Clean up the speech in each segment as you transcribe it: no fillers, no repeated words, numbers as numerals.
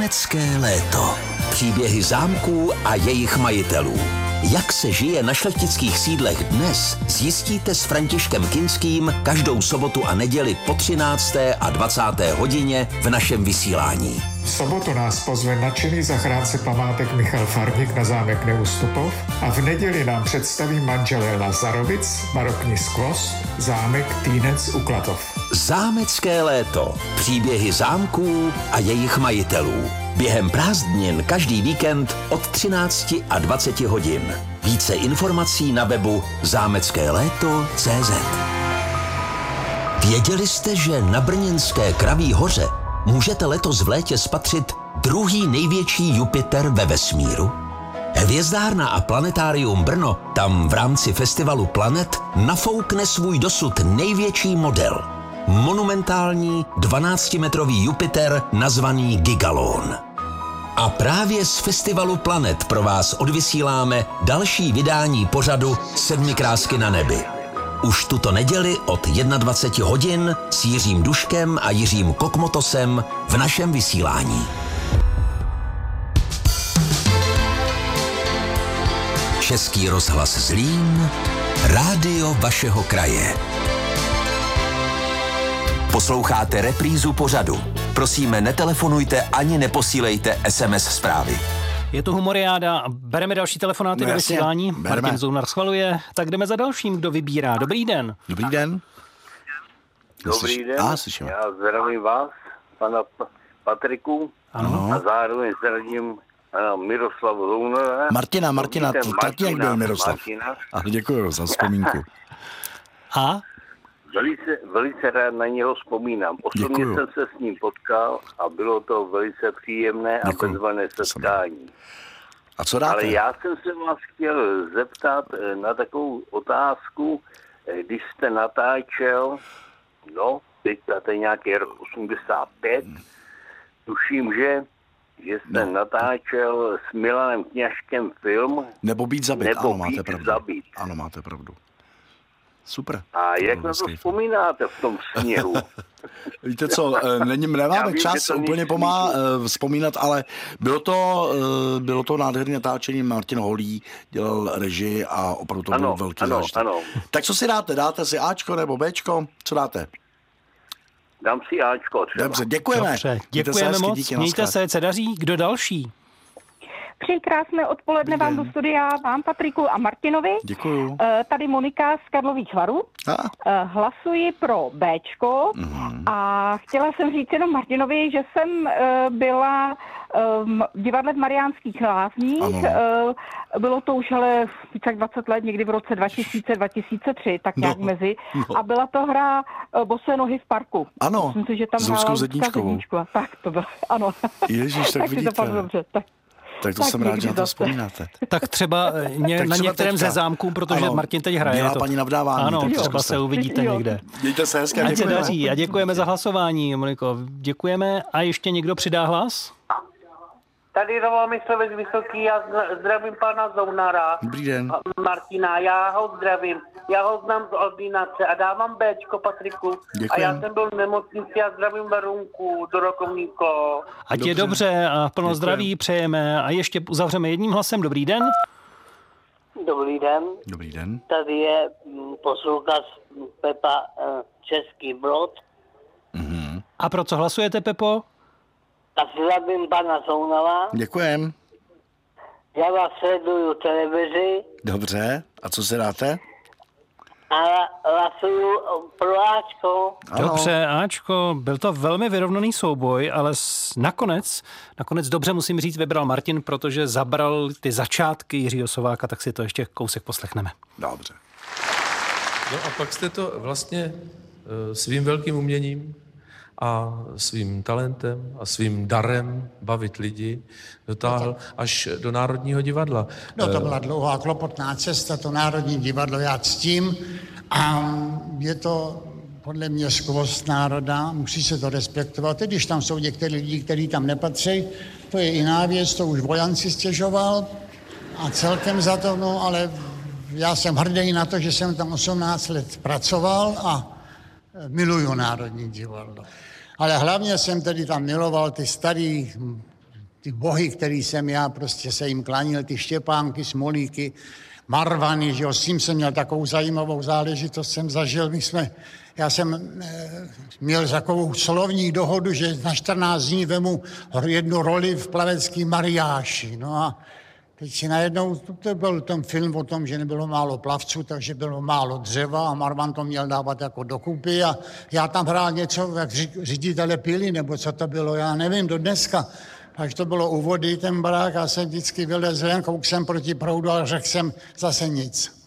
Zámecké léto. Příběhy zámků a jejich majitelů. Jak se žije na šlechtických sídlech dnes, zjistíte s Františkem Kinským každou sobotu a neděli po 13. a 20. hodině v našem vysílání. V sobotu nás pozve nadšený zachránce památek Michal Farník na zámek Neustupov a v neděli nám představí manželé Lazarovic, barokní skvost, zámek Týnec u Klatov. Zámecké léto. Příběhy zámků a jejich majitelů. Během prázdnin každý víkend od 13 a 20 hodin. Více informací na webu zámeckéléto.cz. Věděli jste, že na brněnské Kraví hoře můžete letos v létě spatřit druhý největší Jupiter ve vesmíru? Hvězdárna a planetárium Brno tam v rámci festivalu Planet nafoukne svůj dosud největší model. Monumentální 12-metrový Jupiter nazvaný Gigalon. A právě z festivalu Planet pro vás odvysíláme další vydání pořadu 7 krásky na nebi. Už tuto neděli od 21 hodin s Jiřím Duškem a Jiřím Kokmotosem v našem vysílání. Český rozhlas Zlín, rádio vašeho kraje. Posloucháte reprízu pořadu. Prosíme, netelefonujte ani neposílejte SMS zprávy. Je to humoriáda a bereme další telefonáty do vysílání. Martin Zounar schvaluje. Tak jdeme za dalším, kdo vybírá. Dobrý den. Dobrý den. Dobrý den. Já zdravím vás, pana Patriku. Ano. A zároveň zdravím Miroslavu Zounara. Martina, taky jak byl Miroslav. A děkuji za vzpomínku. A? Velice rád na něho vzpomínám. Osobně jsem se s ním potkal a bylo to velice příjemné a bezvané setkání. A co dáte? Ale já jsem se vás chtěl zeptat na takovou otázku, když jste natáčel, teď to je nějaký rok 85, tuším, že jste natáčel s Milanem Kňažkem film Nebo být zabit, nebo ano, máte být pravdu. zabit. Ano, máte pravdu. Super. A jak na to vzpomínáte v tom sněhu? Víte co, nemáme čas úplně vzpomínat, ale bylo to nádherné natáčení. Martin Holý dělal režii a opravdu to bylo velký zážitek. Ano. Tak co si dáte? Dáte si Ačko nebo Bčko? Co dáte? Dám si Ačko třeba. Dobře, děkujeme. Dobře, děkujeme moc. Mějte se, se daří. Kdo další? Přeji krásné odpoledne vám do studia, vám Patriku a Martinovi. Děkuju. Tady Monika z Karlových Varů. Hlasuji pro Bčko a chtěla jsem říct jenom Martinovi, že jsem byla v divadle v Mariánských Lázních. Bylo to už ale více jak 20 let, někdy v roce 2000-2003, tak nějak mezi. A byla to hra Bosé nohy v parku. Ano, myslím si, že tam s Zuzkou Zedníčkovou. Tak to bylo, ano. Ježíš, tak vidíte. Si to dobře, Tak to jsem rád, že na to vzpomínáte. Tak třeba na některém ze zámků, protože Martin teď hraje. Měla paní navdávání. Ano, třeba se uvidíte někde. Mějte se hezky. Ať se daří a děkujeme za hlasování, Moniko. Děkujeme. A ještě někdo přidá hlas? Tady Roman Myslevec Vysoký, já zdravím pana Zounara. Dobrý den. Martina, já ho zdravím. Já ho znám z ordinace a dávám Bčko Patriku. Děkujem. A já jsem byl v nemocnici a zdravím Verunku do Rokovníko. Ať je dobře a plno zdraví přejeme a ještě uzavřeme jedním hlasem. Dobrý den. Dobrý den. Dobrý den. Tady je posluchač Pepa Český Brod. A pro co hlasujete, Pepo? Tak zdravím pana Zounara. Děkujem. Já vás sleduju televizi. Dobře. A co si dáte? A hlasuju pro Ačko. Dobře, Ačko, byl to velmi vyrovnaný souboj, ale nakonec dobře musím říct, vybral Martin, protože zabral ty začátky Jiřího Sováka, tak si to ještě kousek poslechneme. Dobře. No a pak jste to vlastně svým velkým uměním a svým talentem a svým darem bavit lidi dotáhl až do Národního divadla. No to byla dlouhá klopotná cesta, to Národní divadlo já ctím a je to podle mě skvost národa, musí se to respektovat, i když tam jsou některé lidi, kteří tam nepatří, to je jiná věc, to už Vojan si stěžoval a celkem za to, no ale já jsem hrdý na to, že jsem tam 18 let pracoval a miluju Národní divadlo. Ale hlavně jsem tedy tam miloval ty starý ty bohy, který jsem já prostě se jim klanil, ty Štěpánky, Smolíky, Marvany, že jo, s tím jsem měl takovou zajímavou záležitost, jsem zažil, já jsem měl takovou slovní dohodu, že na 14 dní vemu jednu roli v plavecký mariáši, no a teď si najednou, to byl ten film o tom, že nebylo málo plavců, takže bylo málo dřeva a Marvan to měl dávat jako dokupy a já tam hrál něco, jak ředitele pily, nebo co to bylo, já nevím, do dneska. Až to bylo u vody, ten barák, já jsem vždycky vylezl jen, kouk jsem proti proudu, ale řekl jsem zase nic.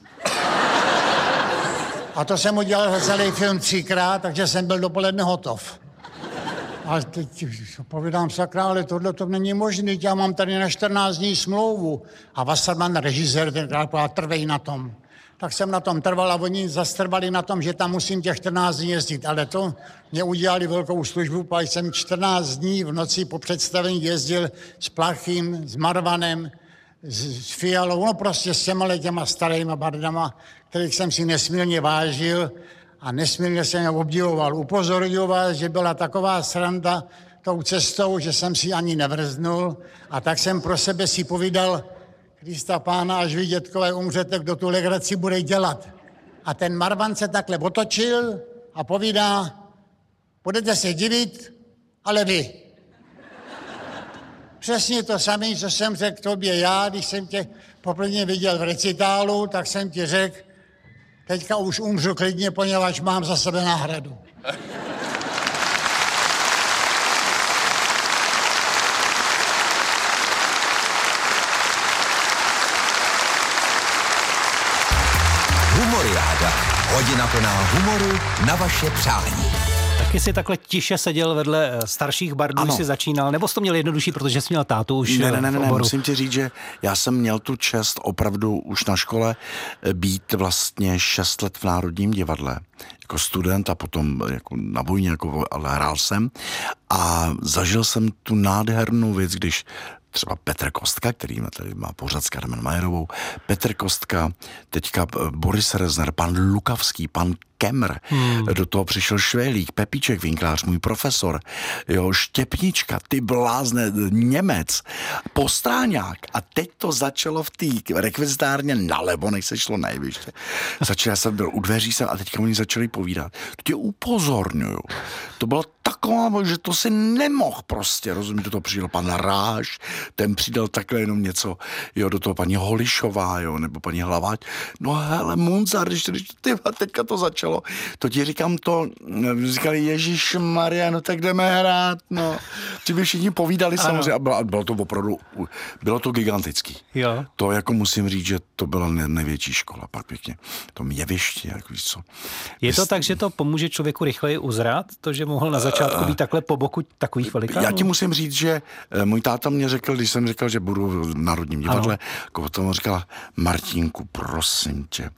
A to jsem udělal za celý film 3krát, takže jsem byl dopoledne hotov. A teď povídám, sakra, ale tohle to není možné, já mám tady na 14 dní smlouvu. A Wasserman, režisér, tenkrát trvej na tom. Tak jsem na tom trval a oni zastrvali na tom, že tam musím těch 14 dní jezdit. Ale to mě udělali velkou službu, protože jsem 14 dní v noci po představení jezdil s Plachým, s Marvanem, s Fialou, no prostě s těma starýma bardama, kterých jsem si nesmírně vážil a nesmírně jsem je obdivoval. Upozorňuji vás, že byla taková sranda tou cestou, že jsem si ani nevrznul a tak jsem pro sebe si povídal, Krista Pána, až vy, dětkové, umřete, kdo tu legraci bude dělat. A ten Marvan se takhle otočil a povídá, budete se divit, ale vy. Přesně to samé, co jsem řekl tobě já, když jsem tě poprvé viděl v recitálu, tak jsem ti řekl, teďka už umřu klidně, poněvadž mám za sebe náhradu. Humoriáda. Hodina plná humoru na vaše přání. Taky si takhle tiše seděl vedle starších bardů, když jsi začínal, nebo jsi to měl jednodušší, protože jsi měl tátu už Ne, musím ti říct, že já jsem měl tu čest opravdu už na škole být vlastně 6 let v Národním divadle jako student a potom jako na vojně, ale hrál jsem a zažil jsem tu nádhernou věc, když třeba Petr Kostka, který tady má pořad s Carmen Majerovou, Petr Kostka, teďka Boris Rezner, pan Lukavský, pan Kemr, do toho přišel Švélík, Pepíček Vinklář, můj profesor, jo, Štěpnička, ty blázne, Němec, Postráňák a teď to začalo v té rekvizitárně nalevo, než se šlo nejvyšší. Já jsem byl u dveří a teďka oni začali povídat. To tě upozorňuju. To bylo taková, že to si nemohl prostě, rozumíš, do toho přijel pan Ráš, ten přidal takhle jenom něco, jo, do toho paní Holišová, jo, nebo paní Hlaváč. No hele, Munzar, když teďka to začalo, to ti říkám říkali Ježišmarja, no tak jdeme hrát, no. Ti by všichni povídali samozřejmě a bylo to opravdu, bylo to gigantický. Jo. To jako musím říct, že to byla největší škola, pak pěkně. To jeviště, jak víš co. Je to tak, že to pomůže člověku rychleji uzrát, to, že mohl na začátku být takhle po boku takových velikánů? Já ti musím říct, že můj táta mě řekl, když jsem říkal, že budu v Národním divadle, jako tomu říkala, Martínku, prosím tě,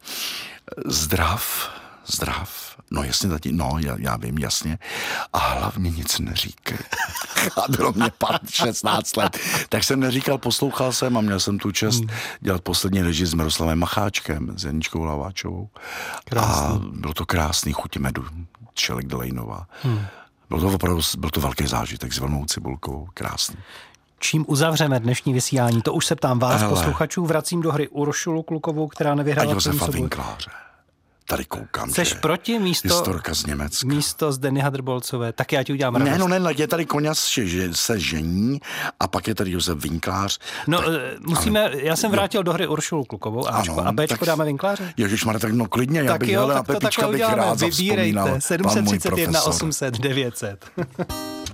zdrav, no jasně, tati, no, já vím, jasně, a hlavně nic neříkej. A bylo mě 16 let, tak jsem neříkal, poslouchal jsem a měl jsem tu čest dělat poslední režii s Miroslavem Macháčkem, s Janičkou Hlaváčovou. Krásný. A bylo to krásný, chuť medu, Čelek Delejnová. Byl to velký zážitek s Vlnou Cibulkou, krásný. Čím uzavřeme dnešní vysílání? To už se ptám vás, posluchačů, vracím do hry Uršulu Klukovou, která nevyhrála. A Josefa Vinkláře. Tady koukám, Jseš proti historka z Německa. Místo Zdeny Hadrbolcové, tak já ti udělám radost. Ne, je tady Koňas se žení a pak je tady Josef Vinklář. No, já jsem vrátil do hry Uršulu Klukovou a Bčko dáme Vinkláře? Ježišmarja, tak no klidně, já bych, a Pepička bych rád zavzpomínal. Vybírejte, 731 800 900.